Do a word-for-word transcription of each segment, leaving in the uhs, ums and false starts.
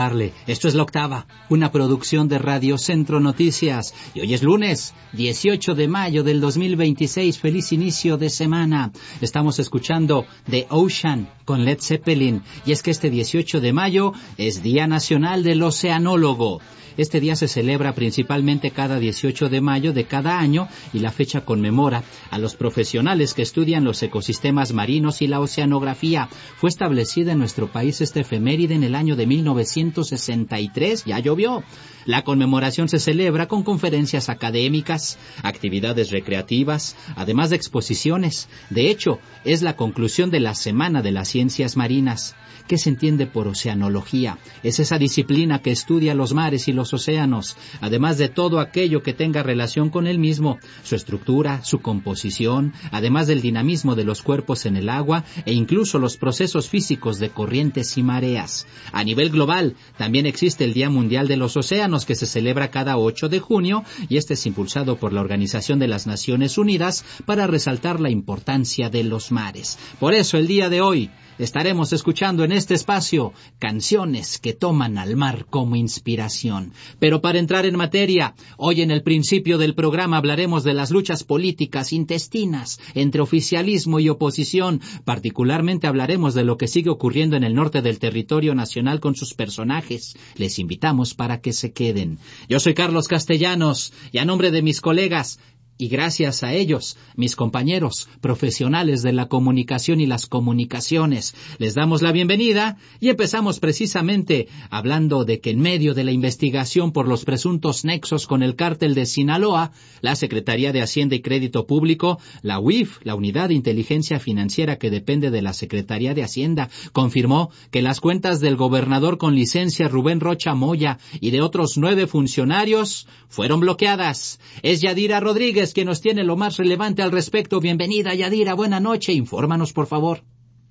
Esto es La Octava, una producción de Radio Centro Noticias. Y hoy es lunes, dieciocho de mayo del dos mil veintiséis. Feliz inicio de semana. Estamos escuchando The Ocean con Led Zeppelin. Y es que este dieciocho de mayo es Día Nacional del Oceanólogo. Este día se celebra principalmente cada dieciocho de mayo de cada año y la fecha conmemora a los profesionales que estudian los ecosistemas marinos y la oceanografía. Fue establecida en nuestro país esta efeméride en el año de mil novecientos sesenta y tres. Ya llovió. La conmemoración se celebra con conferencias académicas, actividades recreativas, además de exposiciones. De hecho, es la conclusión de la Semana de las Ciencias Marinas. ¿Qué se entiende por oceanología? Es esa disciplina que estudia los mares y los océanos, además de todo aquello que tenga relación con el mismo, su estructura, su composición, además del dinamismo de los cuerpos en el agua e incluso los procesos físicos de corrientes y mareas. A nivel global, también existe el Día Mundial de los Océanos, que se celebra cada ocho de junio, y este es impulsado por la Organización de las Naciones Unidas para resaltar la importancia de los mares. Por eso, el día de hoy, estaremos escuchando en este espacio canciones que toman al mar como inspiración. Pero para entrar en materia, hoy en el principio del programa hablaremos de las luchas políticas intestinas entre oficialismo y oposición. Particularmente hablaremos de lo que sigue ocurriendo en el norte del territorio nacional con sus personajes. Les invitamos para que se queden. Yo soy Carlos Castellanos y a nombre de mis colegas, y gracias a ellos, mis compañeros profesionales de la comunicación y las comunicaciones, les damos la bienvenida y empezamos precisamente hablando de que en medio de la investigación por los presuntos nexos con el cártel de Sinaloa, la Secretaría de Hacienda y Crédito Público, la U I F, la Unidad de Inteligencia Financiera que depende de la Secretaría de Hacienda, confirmó que las cuentas del gobernador con licencia Rubén Rocha Moya y de otros nueve funcionarios fueron bloqueadas. Es Yadira Rodríguez quien nos tiene lo más relevante al respecto. Bienvenida, Yadira, buena noche, infórmanos por favor.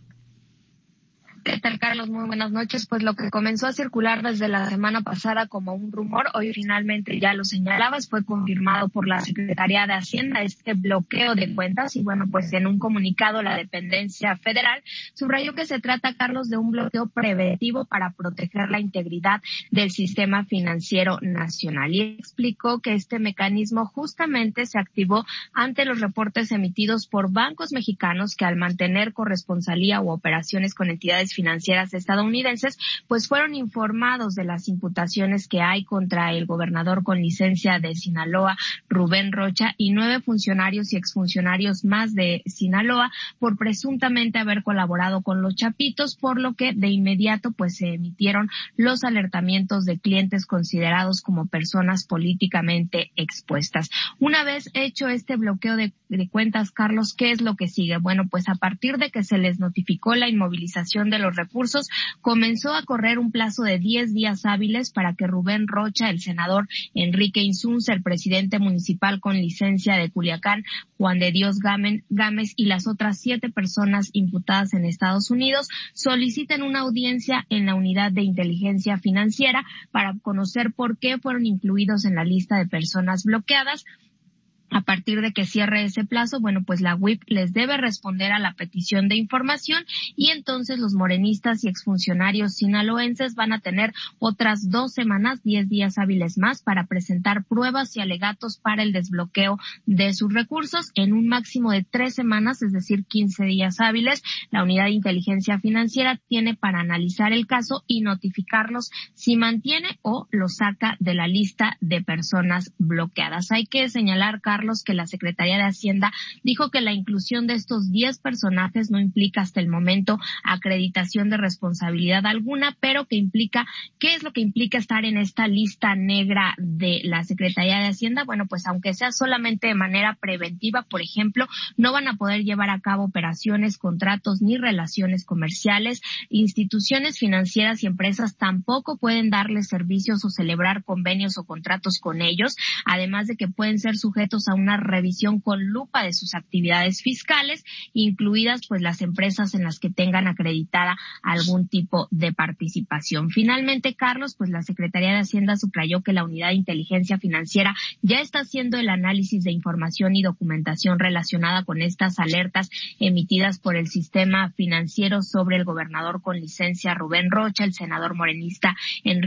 ¿Qué tal, Carlos? Muy buenas noches. Pues lo que comenzó a circular desde la semana pasada como un rumor, hoy finalmente ya lo señalabas, fue confirmado por la Secretaría de Hacienda, este bloqueo de cuentas. Y bueno, pues en un comunicado la dependencia federal subrayó que se trata, Carlos, de un bloqueo preventivo para proteger la integridad del sistema financiero nacional. Y explicó que este mecanismo justamente se activó ante los reportes emitidos por bancos mexicanos que al mantener corresponsalía u operaciones con entidades financieras estadounidenses, pues fueron informados de las imputaciones que hay contra el gobernador con licencia de Sinaloa, Rubén Rocha, y nueve funcionarios y exfuncionarios más de Sinaloa por presuntamente haber colaborado con los Chapitos, por lo que de inmediato pues se emitieron los alertamientos de clientes considerados como personas políticamente expuestas. Una vez hecho este bloqueo de, de cuentas, Carlos, ¿qué es lo que sigue? Bueno, pues a partir de que se les notificó la inmovilización de los recursos, comenzó a correr un plazo de diez días hábiles para que Rubén Rocha, el senador Enrique Insunza, el presidente municipal con licencia de Culiacán, Juan de Dios Gámez, y las otras siete personas imputadas en Estados Unidos soliciten una audiencia en la Unidad de Inteligencia Financiera para conocer por qué fueron incluidos en la lista de personas bloqueadas. A partir de que cierre ese plazo, bueno, pues la U I F les debe responder a la petición de información y entonces los morenistas y exfuncionarios sinaloenses van a tener otras dos semanas, diez días hábiles más para presentar pruebas y alegatos para el desbloqueo de sus recursos en un máximo de tres semanas, es decir, quince días hábiles. La Unidad de Inteligencia Financiera tiene para analizar el caso y notificarlos si mantiene o lo saca de la lista de personas bloqueadas. Hay que señalar, Carlos, que la Secretaría de Hacienda dijo que la inclusión de estos diez personajes no implica hasta el momento acreditación de responsabilidad alguna, pero que implica, ¿qué es lo que implica estar en esta lista negra de la Secretaría de Hacienda? Bueno, pues aunque sea solamente de manera preventiva, por ejemplo, no van a poder llevar a cabo operaciones, contratos ni relaciones comerciales. Instituciones financieras y empresas tampoco pueden darles servicios o celebrar convenios o contratos con ellos, además de que pueden ser sujetos a una revisión con lupa de sus actividades fiscales, incluidas pues las empresas en las que tengan acreditada algún tipo de participación. Finalmente, Carlos, pues la Secretaría de Hacienda subrayó que la Unidad de Inteligencia Financiera ya está haciendo el análisis de información y documentación relacionada con estas alertas emitidas por el sistema financiero sobre el gobernador con licencia Rubén Rocha, el senador morenista Enrique